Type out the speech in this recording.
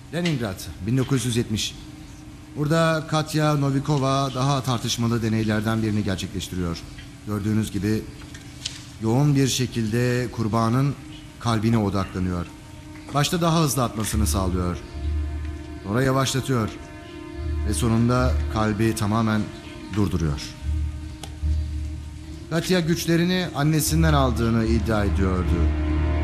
Leningrad, 1970. Burada Katya Novikova daha tartışmalı deneylerden birini gerçekleştiriyor. Gördüğünüz gibi yoğun bir şekilde kurbanın kalbine odaklanıyor. Başta daha hızlı atmasını sağlıyor. Sonra yavaşlatıyor. Ve sonunda kalbi tamamen durduruyor. Katya güçlerini annesinden aldığını iddia ediyordu.